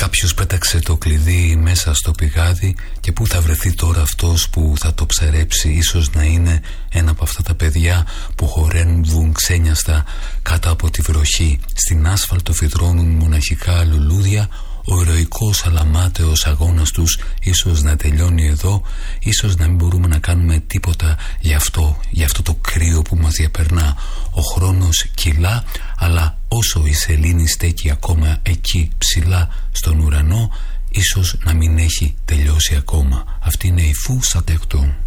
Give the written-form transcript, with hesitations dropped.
Κάποιος πέταξε το κλειδί μέσα στο πηγάδι και πού θα βρεθεί τώρα αυτός που θα το ψερέψει? Ίσως να είναι ένα από αυτά τα παιδιά που χορεύουν ξένιαστα κάτω από τη βροχή. Στην άσφαλτο φυτρώνουν μοναχικά λουλούδια. Ο ηρωικός αλαμάτεος αγώνας τους ίσως να τελειώνει εδώ. Ίσως να μην μπορούμε να κάνουμε τίποτα για αυτό το κρύο που μας διαπερνά. Ο χρόνος κυλά, αλλά όσο η σελήνη στέκει ακόμα εκεί ψηλά στον ουρανό, ίσως να μην έχει τελειώσει ακόμα. Αυτή είναι η Fou Saint-Ecton.